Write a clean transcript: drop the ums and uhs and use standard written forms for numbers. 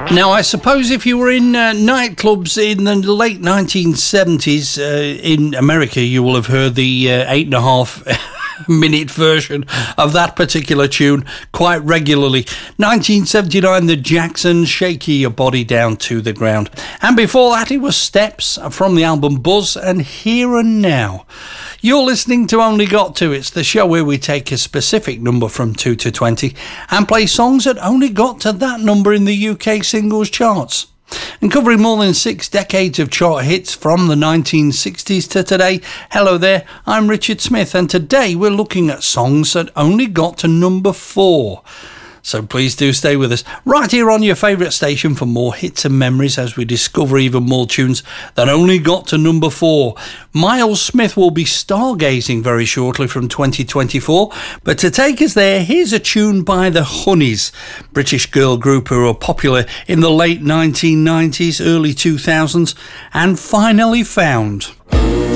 Now, I suppose if you were in nightclubs in the late 1970s in America, you will have heard the 8.5-minute version of that particular tune quite regularly. 1979, the Jacksons, Shaky Your Body Down to the Ground. And before that, it was Steps from the album Buzz and Here and Now. You're listening to Only Got To. It's the show where we take a specific number from 2 to 20 and play songs that only got to that number in the UK singles charts. And covering more than 6 decades of chart hits from the 1960s to today, hello there, I'm Richard Smith, and today we're looking at songs that only got to number 4. So please do stay with us right here on your favourite station for more hits and memories as we discover even more tunes that only got to number 4. Miles Smith will be stargazing very shortly from 2024, but to take us there, here's a tune by the Honeys, British girl group who were popular in the late 1990s, early 2000s, and finally found.